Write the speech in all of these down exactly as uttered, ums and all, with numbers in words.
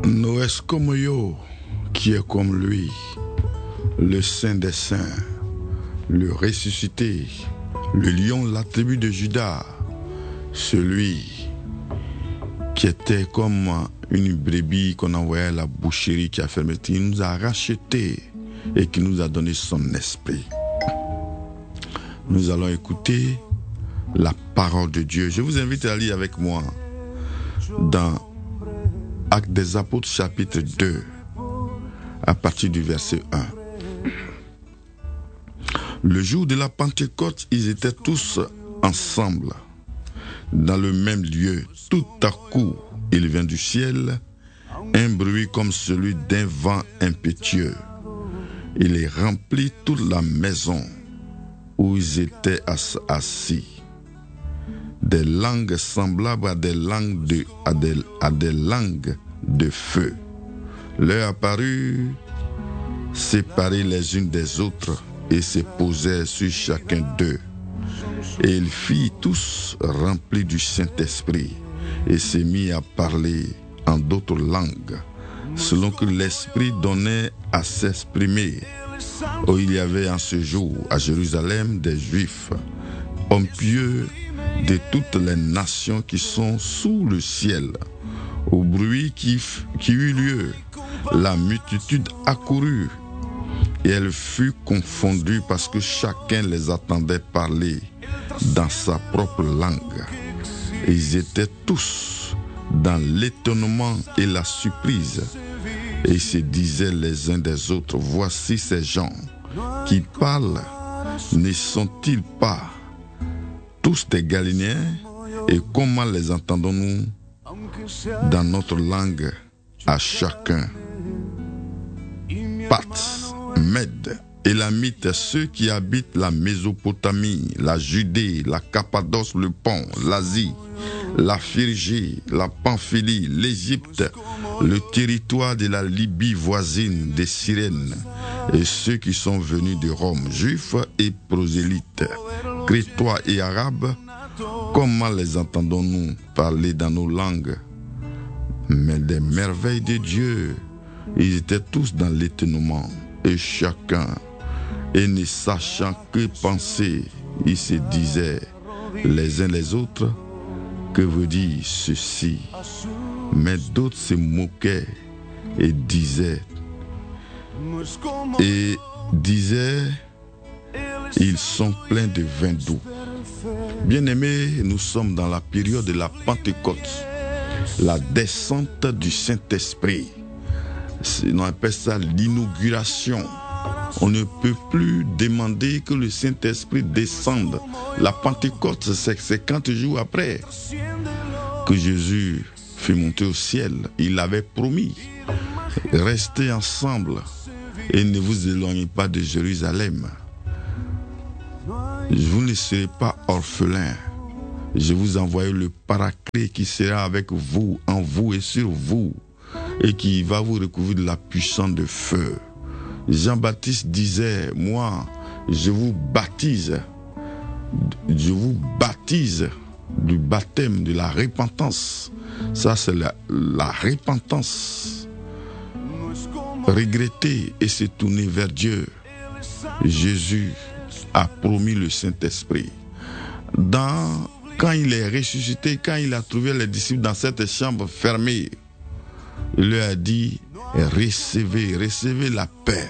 Nous est comme yo, qui est comme lui, le saint des saints, le ressuscité, le lion, la tribu de Judas, celui qui était comme une brebis qu'on envoyait à la boucherie, qui a fermé, qui nous a rachetés et qui nous a donné son esprit. Nous allons écouter la parole de Dieu. Je vous invite à lire avec moi dans Actes des Apôtres chapitre deux, à partir du verset un. Le jour de la Pentecôte, ils étaient tous ensemble, dans le même lieu. Tout à coup, il vient du ciel un bruit comme celui d'un vent impétueux. Il est rempli toute la maison où ils étaient assis. Des langues semblables à des langues de, à des, à des langues de feu leur apparurent, séparées les unes des autres, et se posèrent sur chacun d'eux. Et ils firent tous remplis du Saint-Esprit, et se mirent à parler en d'autres langues, selon que l'Esprit donnait à s'exprimer. Oh, il y avait en ce jour à Jérusalem des Juifs, hommes pieux de toutes les nations qui sont sous le ciel. Au bruit qui, qui eut lieu, la multitude accourut, et elle fut confondue parce que chacun les attendait parler dans sa propre langue. Et ils étaient tous dans l'étonnement et la surprise, et ils se disaient les uns des autres: voici ces gens qui parlent, ne sont-ils pas tous des Galiléens? Et comment les entendons-nous dans notre langue à chacun? Parthes, Mèdes, Élamites, ceux qui habitent la Mésopotamie, la Judée, la Cappadoce, le Pont, l'Asie, la Phrygie, la Pamphylie, l'Égypte, le territoire de la Libye voisine des Cyrènes, et ceux qui sont venus de Rome, juifs et prosélytes, crétois et arabes, comment les entendons-nous parler dans nos langues? Mais des merveilles de Dieu, ils étaient tous dans l'étonnement, et chacun, et ne sachant que penser, ils se disaient les uns les autres: que veut dire ceci? Mais d'autres se moquaient et disaient, et disaient, ils sont pleins de vin doux. Bien-aimés, nous sommes dans la période de la Pentecôte, la descente du Saint-Esprit. On appelle ça l'inauguration. On ne peut plus demander que le Saint-Esprit descende. La Pentecôte, c'est cinquante jours après que Jésus fut monté au ciel. Il avait promis: restez ensemble et ne vous éloignez pas de Jérusalem. Vous ne serez pas orphelins. Je vous envoie le Paraclet qui sera avec vous, en vous et sur vous, et qui va vous recouvrir de la puissance de feu. Jean-Baptiste disait: moi, je vous baptise, je vous baptise du baptême de la repentance. Ça, c'est la, la repentance. Regretter et se tourner vers Dieu. Jésus a promis le Saint-Esprit. Dans, quand il est ressuscité, quand il a trouvé les disciples dans cette chambre fermée, il leur a dit: recevez, recevez la paix,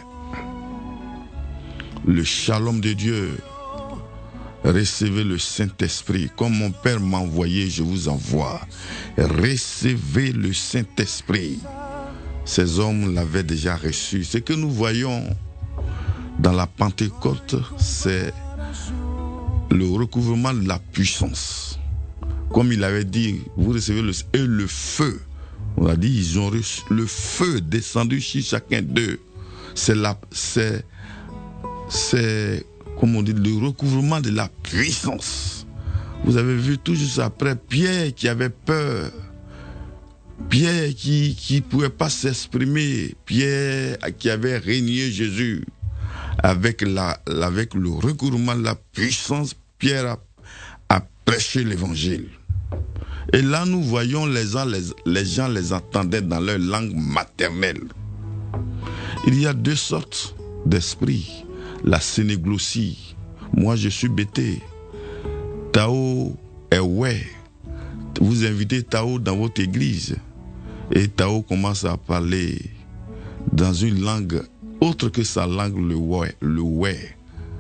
le shalom de Dieu, recevez le Saint-Esprit. Comme mon Père m'a envoyé, je vous envoie. Recevez le Saint-Esprit. Ces hommes l'avaient déjà reçu. Ce que nous voyons dans la Pentecôte, c'est le recouvrement de la puissance. Comme il avait dit, vous recevez le, et le feu. On a dit, ils ont reçu le feu descendu chez chacun d'eux. C'est la, c'est, c'est, comme on dit, le recouvrement de la puissance. Vous avez vu tout juste après Pierre qui avait peur. Pierre qui qui pouvait pas s'exprimer. Pierre qui avait régné Jésus. Avec la, avec le recouvrement de la puissance, Pierre a, a prêché l'évangile. Et là, nous voyons les gens les, les gens les entendaient dans leur langue maternelle. Il y a deux sortes d'esprits. La sénéglossie. Moi, je suis bêté. Tao est ouais. Vous invitez Tao dans votre église. Et Tao commence à parler dans une langue autre que sa langue, le ouais. Le ouais.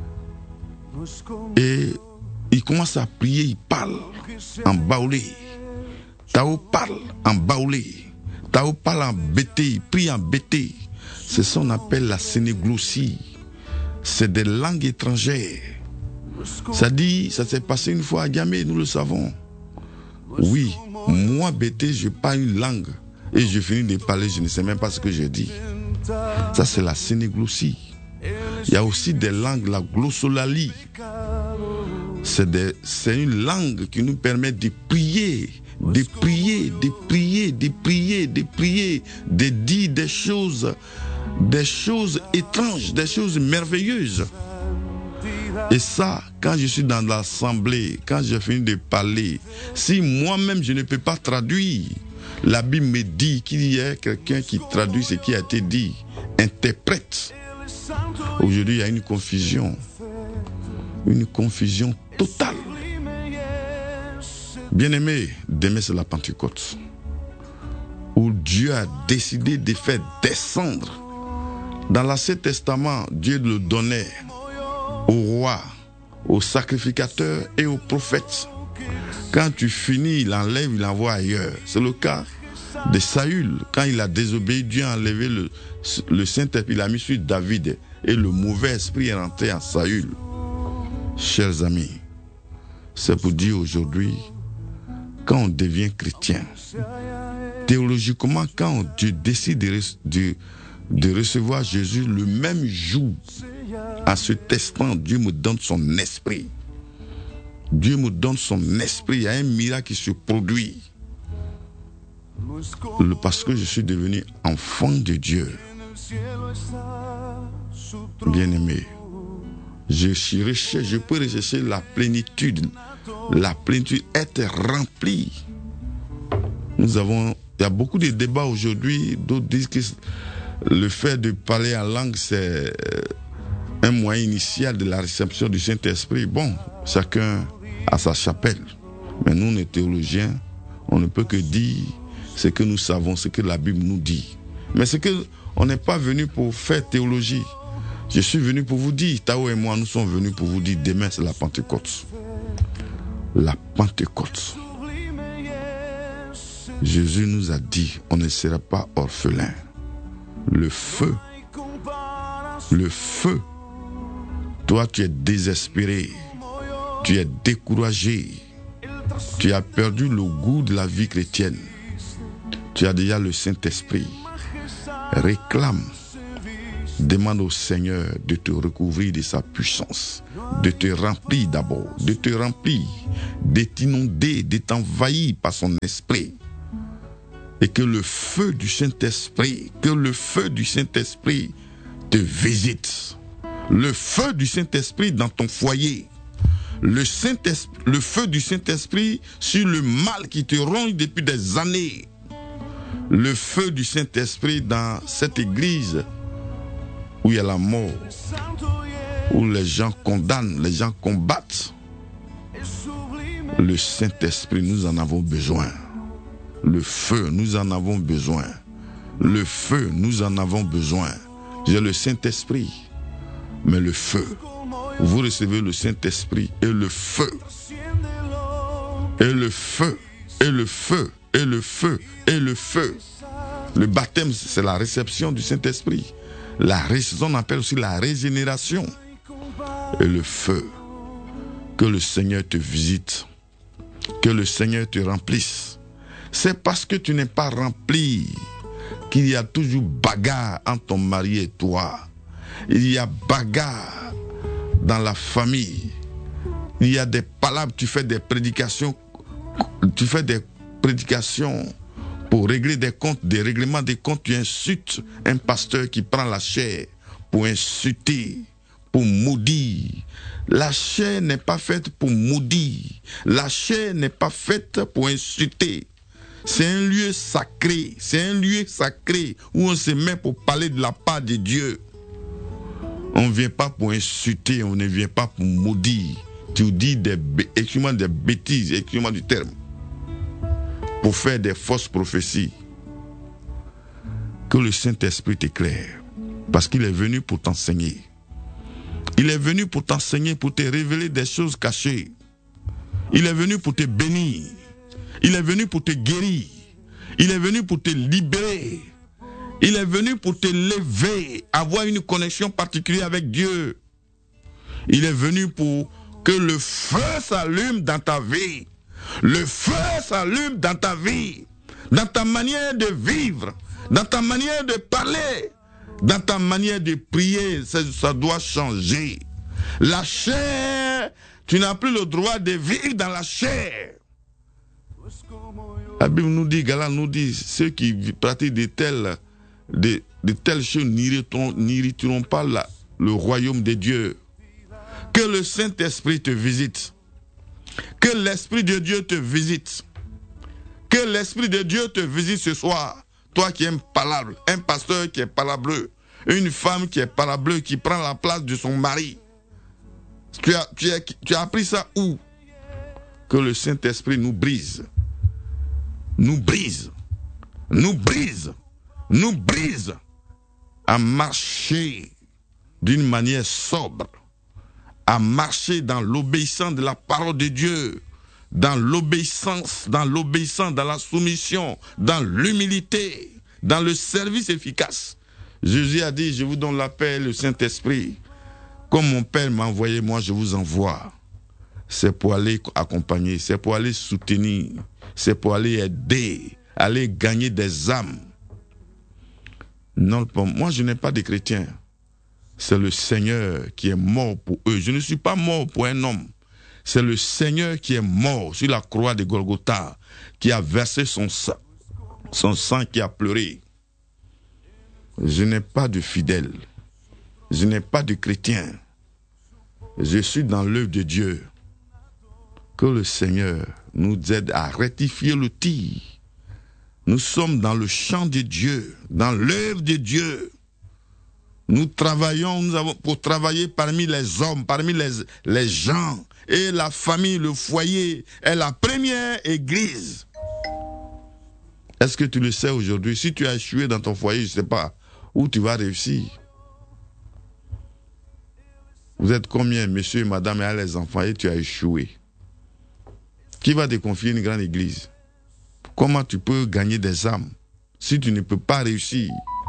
Et il commence à prier, il parle en baoulé. Tao parle en baoulé. Tao parle en bété, il prie en bété. C'est ce qu'on appelle la sénéglossie. C'est des langues étrangères. Ça dit, ça s'est passé une fois à Gamé, nous le savons. Oui, moi bété, je parle une langue et je finis de parler, je ne sais même pas ce que j'ai dit. Ça c'est la sénéglossie. Il y a aussi des langues, la glossolalie. C'est, des, c'est une langue qui nous permet de prier, de prier, de prier, de prier, de prier, de dire des choses, des choses étranges, des choses merveilleuses. Et ça, quand je suis dans l'assemblée, quand je finis de parler, si moi-même je ne peux pas traduire, la Bible me dit qu'il y a quelqu'un qui traduit ce qui a été dit, interprète. Aujourd'hui, il y a une confusion, une confusion totale. Bien-aimé, demain c'est la Pentecôte, où Dieu a décidé de faire descendre. Dans l'Ancien Testament, Dieu le donnait au roi, au sacrificateur et aux prophètes. Quand tu finis, il enlève, il envoie ailleurs. C'est le cas de Saül. Quand il a désobéi, Dieu a enlevé le, le Saint-Esprit, il a mis sur David et le mauvais esprit est rentré en Saül. Chers amis, c'est pour dire aujourd'hui, quand on devient chrétien, théologiquement, quand Dieu décide de, de, de recevoir Jésus le même jour, à ce testant, Dieu me donne son esprit. Dieu me donne son esprit. Il y a un miracle qui se produit. Parce que je suis devenu enfant de Dieu. Bien-aimé, je suis recherché, je peux rechercher la plénitude. La plénitude, être rempli. Nous avons, il y a beaucoup de débats aujourd'hui. D'autres disent que le fait de parler en langue, c'est un moyen initial de la réception du Saint-Esprit. Bon, chacun a sa chapelle. Mais nous, les théologiens, on ne peut que dire ce que nous savons, ce que la Bible nous dit. Mais c'est que on n'est pas venu pour faire théologie. Je suis venu pour vous dire, Tao et moi, nous sommes venus pour vous dire, demain c'est la Pentecôte. La Pentecôte. Jésus nous a dit, on ne sera pas orphelin. Le feu, le feu. Toi, tu es désespéré, tu es découragé, tu as perdu le goût de la vie chrétienne. Tu as déjà le Saint-Esprit. Réclame, demande au Seigneur de te recouvrir de sa puissance, de te remplir d'abord, de te remplir, de t'inonder, de t'envahir par son esprit. Et que le feu du Saint-Esprit, que le feu du Saint-Esprit te visite. Le feu du Saint-Esprit dans ton foyer. Le, Saint-Esprit, le feu du Saint-Esprit sur le mal qui te ronge depuis des années. Le feu du Saint-Esprit dans cette église où il y a la mort, où les gens condamnent, les gens combattent. Le Saint-Esprit, nous en avons besoin. Le feu, nous en avons besoin. Le feu, nous en avons besoin. J'ai le Saint-Esprit, mais le feu. Vous recevez le Saint-Esprit et le feu. Et le feu, et le feu, et le feu, et le feu. Le baptême, c'est la réception du Saint-Esprit. La réception, on appelle aussi la régénération. Et le feu. Que le Seigneur te visite. Que le Seigneur te remplisse. C'est parce que tu n'es pas rempli qu'il y a toujours bagarre entre ton mari et toi. Il y a bagarre dans la famille. Il y a des palabres, tu fais des prédications, tu fais des prédications pour régler des comptes, des règlements des comptes. Tu insultes un pasteur qui prend la chair pour insulter, pour maudire. La chair n'est pas faite pour maudire. La chair n'est pas faite pour insulter. C'est un lieu sacré. C'est un lieu sacré où on se met pour parler de la part de Dieu. On ne vient pas pour insulter, on ne vient pas pour maudire. Tu dis des, excuse-moi, des bêtises, excuse-moi du terme, pour faire des fausses prophéties. Que le Saint-Esprit t'éclaire, parce qu'il est venu pour t'enseigner. Il est venu pour t'enseigner, pour te révéler des choses cachées. Il est venu pour te bénir. Il est venu pour te guérir. Il est venu pour te libérer. Il est venu pour te lever, avoir une connexion particulière avec Dieu. Il est venu pour que le feu s'allume dans ta vie. Le feu s'allume dans ta vie, dans ta manière de vivre, dans ta manière de parler, dans ta manière de prier. Ça, ça doit changer. La chair, tu n'as plus le droit de vivre dans la chair. La Bible nous dit, Galates nous dit, ceux qui pratiquent de telles, de, de telles choses n'hériteront, n'hériteront pas la, le royaume de Dieu. Que le Saint-Esprit te visite. Que l'Esprit de Dieu te visite. Que l'Esprit de Dieu te visite ce soir. Toi qui aimes parler, un pasteur qui est palabreux, une femme qui est palabreux, qui prend la place de son mari. Tu as, tu as, tu as appris ça où? Que le Saint-Esprit nous brise. Nous brise. Nous brise. Nous brise. À marcher d'une manière sobre. À marcher dans l'obéissance de la parole de Dieu. Dans l'obéissance, dans l'obéissance, dans la soumission, dans l'humilité, dans le service efficace. Jésus a dit, je vous donne la paix et le Saint-Esprit. Comme mon Père m'a envoyé, moi je vous envoie. C'est pour aller accompagner, c'est pour aller soutenir, c'est pour aller aider, aller gagner des âmes. Non, moi je n'ai pas de chrétiens. C'est le Seigneur qui est mort pour eux. Je ne suis pas mort pour un homme. C'est le Seigneur qui est mort sur la croix de Golgotha, qui a versé son sang, son sang qui a pleuré. Je n'ai pas de fidèles. Je n'ai pas de chrétiens. Je suis dans l'œuvre de Dieu. Que le Seigneur nous aide à rectifier le tir. Nous sommes dans le champ de Dieu, dans l'œuvre de Dieu. Nous travaillons nous avons, pour travailler parmi les hommes, parmi les, les gens. Et la famille, le foyer est la première église. Est-ce que tu le sais aujourd'hui? Si tu as échoué dans ton foyer, je ne sais pas où tu vas réussir. Vous êtes combien, monsieur et madame, et les enfants, et tu as échoué? Qui va te confier une grande église? Comment tu peux gagner des âmes si tu ne peux pas réussir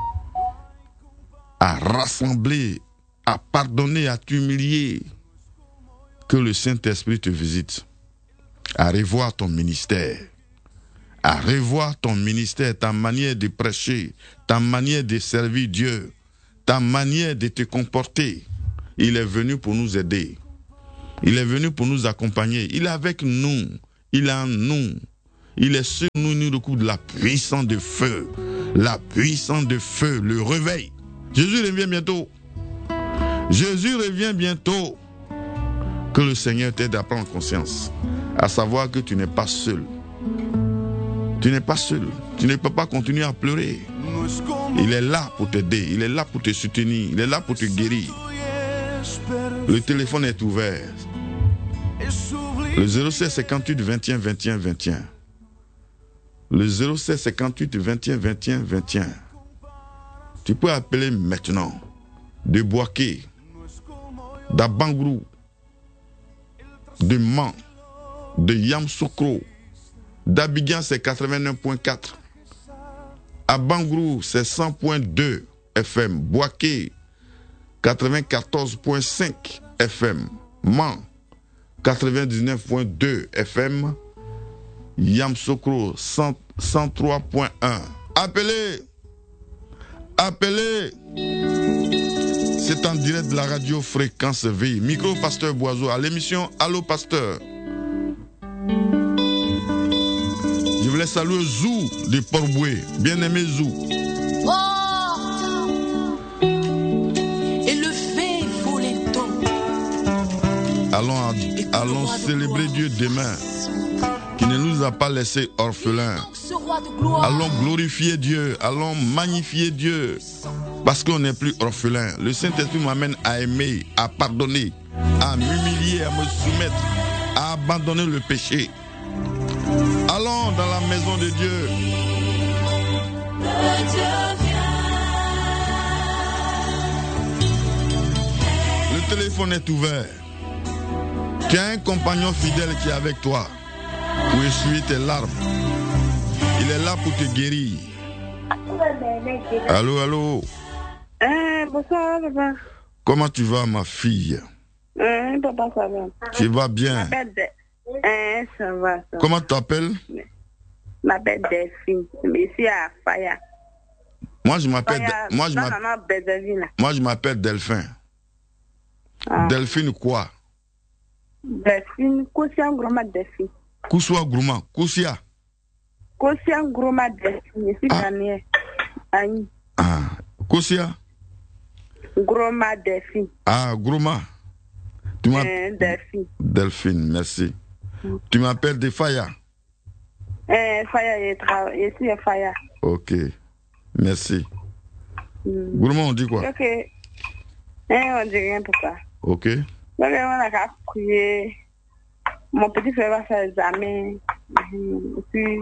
à rassembler, à pardonner, à t'humilier? Que le Saint-Esprit te visite, à revoir ton ministère, à revoir ton ministère, ta manière de prêcher, ta manière de servir Dieu, ta manière de te comporter. Il est venu pour nous aider. Il est venu pour nous accompagner. Il est avec nous. Il est en nous. Il est sur nous, nous recouvre de la puissance de feu. La puissance de feu, le réveil. Jésus revient bientôt. Jésus revient bientôt. Que le Seigneur t'aide à prendre conscience, à savoir que tu n'es pas seul. Tu n'es pas seul. Tu ne peux pas continuer à pleurer. Il est là pour t'aider. Il est là pour te soutenir. Il est là pour te guérir. Le téléphone est ouvert. Le zéro sept cinquante-huit vingt et un vingt et un vingt et un. Le zéro sept cinquante-huit vingt et un vingt et un vingt et un. Tu peux appeler maintenant de Boaké, d'Abangrou, de Mans, de Yamoussoukro. D'Abidjan, c'est quatre-vingt-neuf virgule quatre. À Bangrou, c'est cent virgule deux F M. Boaké, quatre-vingt-quatorze virgule cinq F M. Mans, quatre-vingt-dix-neuf virgule deux F M. Yamoussoukro, cent trois virgule un. Appelez! Appelez! C'est en direct de la radio Fréquence V. Micro Pasteur Boiseau à l'émission Allô Pasteur. Je voulais saluer Zou de Port-Boué. Bien-aimé Zou. Oh, et le fait voler ton allons célébrer Dieu demain, qui ne nous a pas laissés orphelins. Allons glorifier Dieu, allons magnifier Dieu, parce qu'on n'est plus orphelin. Le Saint-Esprit m'amène à aimer, à pardonner, à m'humilier, à me soumettre, à abandonner le péché. Allons dans la maison de Dieu. Le téléphone est ouvert. Tu as un compagnon fidèle qui est avec toi pour essuyer tes larmes. Il est là pour te guérir. Allô, allô. Euh, bonsoir, papa. Comment tu vas, ma fille? Euh, papa, ça va. Tu vas bien? Euh, ça va, ça va. Comment tu t'appelles? Je m'appelle Delphine. Je suis à Faya. Moi, je m'appelle... Faya, Moi, je non, m'appelle... non, Bézaville. Moi, je m'appelle Delphin. Ah. Delphine quoi? Delphine, Kousia Groma Delphine. Koussoua Grouma. Koussia. Kousia Groma Delphine. Je suis Ah. Daniel. Aïe. Ah. Koussia. Groma Delphine. Ah, Grouma. Tu m'appelles... Euh, Delphine. Delphine, merci. Tu m'appelles Defaya. Euh, Faya, je travaille. Je suis à Faya. Ok. Merci. Mm. Grouma, on dit quoi? Ok. Euh, on dit rien, papa. Ok. Donc, on a qu'à prier. Mon petit frère va faire l'examen. Et puis,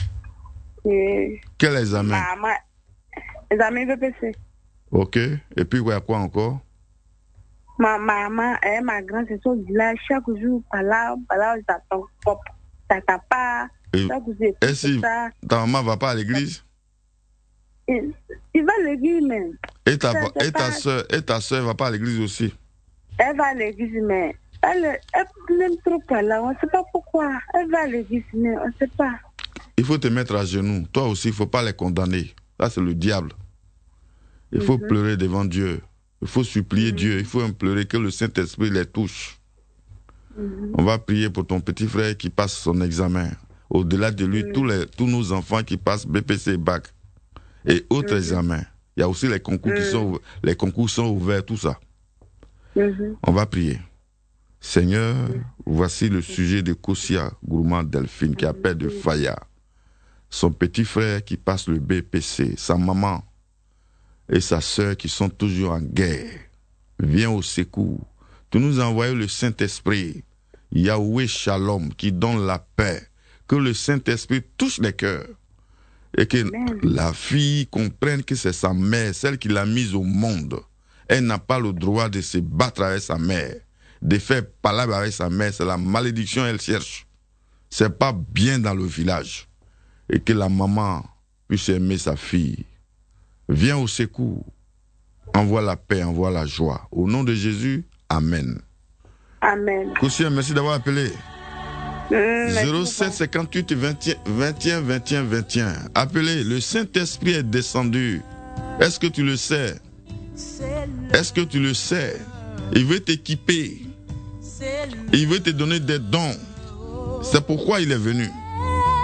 et Quel examen? maman, l'examen V P C. Ok. Et puis, il y a quoi encore? Ma maman et ma grande sœur sont là chaque jour, par là, par là, j'attends. T'attends pas. Et, Chaque jour, c'est et si ça. ta maman va pas à l'église? Il, il va à l'église, même. Et ta, Ça, c'est et ta pas- soeur, et ta soeur va pas à l'église aussi? Elle va à l'église, mais elle, elle n'aime trop pas là. On ne sait pas pourquoi. Elle va à l'église, mais on ne sait pas. Il faut te mettre à genoux. Toi aussi, il ne faut pas les condamner. Ça, c'est le diable. Il faut Mhm. pleurer devant Dieu. Il faut supplier Dieu. Il faut pleurer que le Saint-Esprit les touche. Mhm. On va prier pour ton petit frère qui passe son examen. Au-delà de lui, Mhm. tous, les, tous nos enfants qui passent B P C, bac et autres Mhm. examens. Il y a aussi les concours qui Mhm. sont ouverts. Les concours sont ouverts, tout ça. Mhm. On va prier. Seigneur, voici le sujet de Koussia Gourmand Delphine qui appelle de Faya. Son petit frère qui passe le B P C, sa maman et sa sœur qui sont toujours en guerre. Viens au secours. Tu nous as envoyé le Saint-Esprit, Yahweh Shalom, qui donne la paix. Que le Saint-Esprit touche les cœurs. Et que Amen. la fille comprenne que c'est sa mère, celle qui l'a mise au monde. Elle n'a pas le droit de se battre avec sa mère, de faire palabre avec sa mère. C'est la malédiction qu'elle cherche. C'est pas bien dans le village. Et que la maman puisse aimer sa fille. Viens au secours. Envoie la paix, envoie la joie. Au nom de Jésus, Amen. Amen. Koussia, merci d'avoir appelé. Mhm. zéro sept cinquante-huit vingt et un vingt et un vingt et un. Appelez, le Saint-Esprit est descendu. Est-ce que tu le sais? Est-ce que tu le sais? Il veut t'équiper. Il veut te donner des dons. C'est pourquoi il est venu.